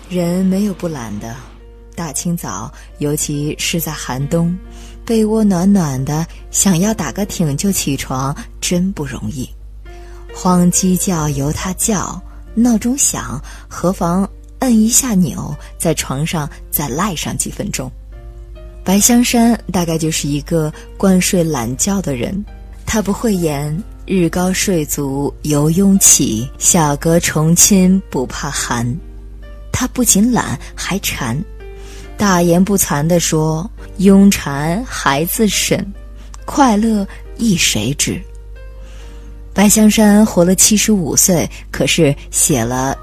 人没有不懒的，大清早，尤其是在寒冬，被窝暖暖的，想要打个挺就起床，真不容易。荒鸡叫由它叫，闹钟响，何妨摁一下钮，在床上再赖上几分钟。白香山大概就是一个惯睡懒觉的人，他不会言日高睡足犹慵起，小阁重侵不怕寒。他不仅懒还馋，大言不惭地说，庸蝉还自审，快乐亦谁知。白香山活了75岁，可是写了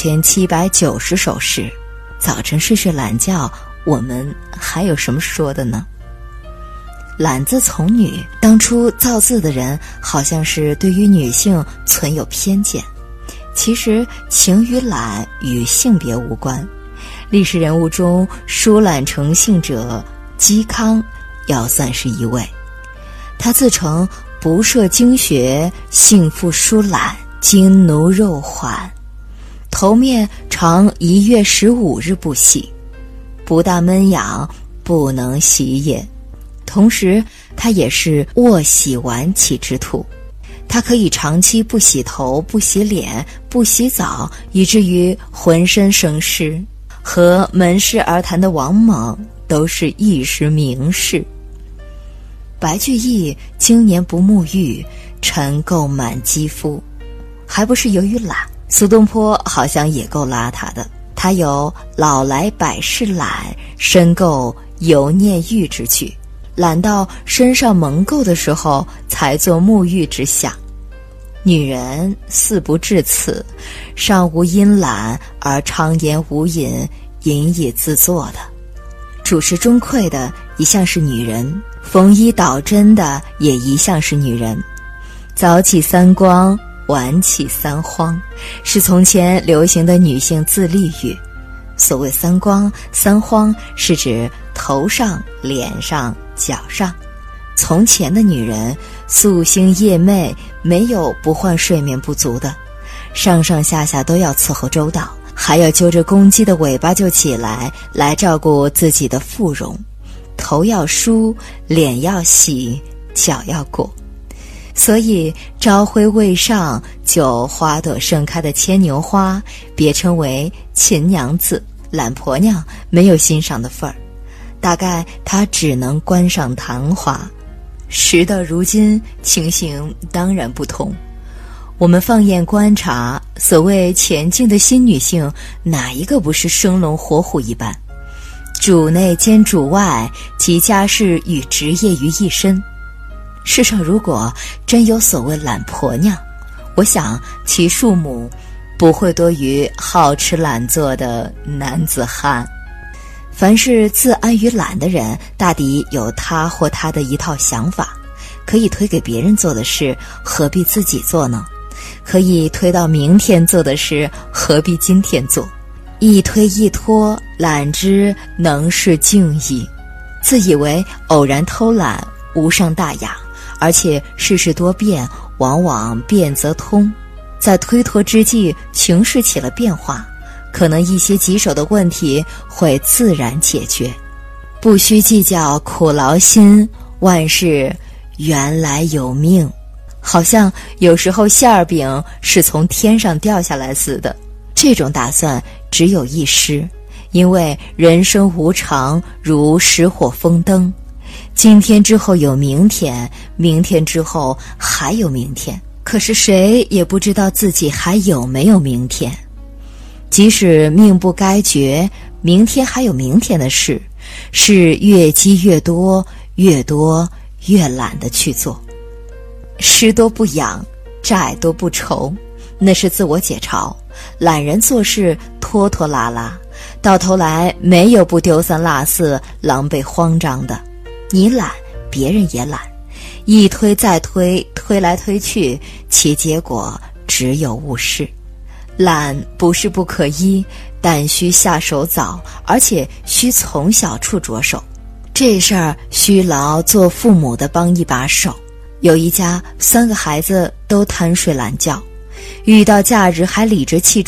2790首诗。早晨睡睡懒觉，我们还有什么说的呢？懒字从女，当初造字的人好像是对于女性存有偏见。其实情与懒与性别无关。历史人物中疏懒成性者，嵇康要算是一位。他自称不涉经学，性复疏懒，经奴肉缓，头面常1月15日不洗，不大闷痒，不能洗也。同时他也是卧洗晚起之徒，他可以长期不洗头、不洗脸、不洗澡，以至于浑身生湿。和门市而谈的王猛都是一时名士。白居易经年不沐浴，尘垢满肌肤，还不是由于懒。苏东坡好像也够邋遢的，他有老来百事懒，身垢犹念玉之句，懒到身上蒙垢的时候才做沐浴之想。女人似不至此，尚无因懒而昌言无隐，隐以自作的。主持中馈的一向是女人，缝衣导针的也一向是女人。早起3光，晚起3荒，是从前流行的女性自立语。所谓3光3荒，是指头上、脸上、脚上。从前的女人夙兴夜寐，没有不患睡眠不足的，上上下下都要伺候周到，还要揪着公鸡的尾巴就起来照顾自己的妇容，头要梳，脸要洗，脚要裹。所以朝晖未上就花朵盛开的牵牛花别称为秦娘子。懒婆娘没有欣赏的份儿，大概她只能观赏昙花。时到如今，情形当然不同。我们放眼观察，所谓前进的新女性，哪一个不是生龙活虎一般？主内兼主外，集家事与职业于一身。世上如果真有所谓懒婆娘，我想其数目不会多于好吃懒做的男子汉。凡是自安于懒的人，大抵有他或他的一套想法。可以推给别人做的事，何必自己做呢？可以推到明天做的事，何必今天做？一推一拖，懒之能是静矣。自以为偶然偷懒无伤大雅，而且世事多变，往往变则通。在推脱之际，情势起了变化，可能一些棘手的问题会自然解决。不需计较苦劳心，万事原来有命。好像有时候馅儿饼是从天上掉下来似的。这种打算只有一失，因为人生无常，如石火风灯。今天之后有明天，明天之后还有明天，可是谁也不知道自己还有没有明天。即使命不该绝，明天还有明天的事，是越积越多，越多越懒得去做。失多不养，债多不愁，那是自我解嘲。懒人做事拖拖拉拉，到头来没有不丢三落四、狼狈慌张的。你懒，别人也懒，一推再推，推来推去，其结果只有误事。懒不是不可依，但需下手早，而且需从小处着手。这事儿需劳做父母的帮一把手。有一家3个孩子都贪睡懒觉，遇到假日还理直气